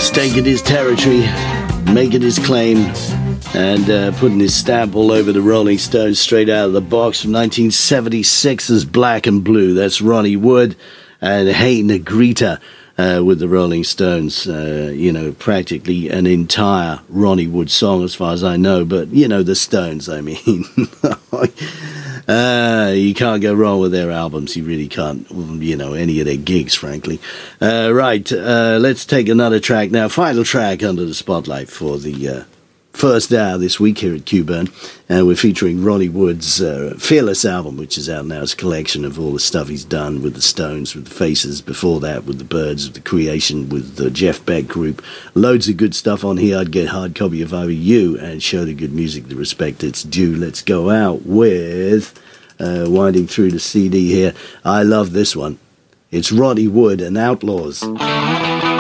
staking his territory, making his claim, and putting his stamp all over the Rolling Stones straight out of the box from 1976's Black and Blue. That's Ronnie Wood and Hey Negrita with the Rolling Stones. Practically an entire Ronnie Wood song as far as I know, but the Stones, I mean. You can't go wrong with their albums. You really can't, any of their gigs, frankly. Let's take another track now. Final track under the spotlight for the first hour this week here at Q-Burn. And we're featuring Ronnie Wood's Fearless album, which is out now. It's a collection of all the stuff he's done with the Stones, with the Faces, before that with the Byrds, with the Creation, with the Jeff Beck Group. Loads of good stuff on here. I'd get a hard copy if I were you and show the good music the respect it's due. Let's go out with, winding through the CD here, I love this one. It's Ronnie Wood and Outlaws.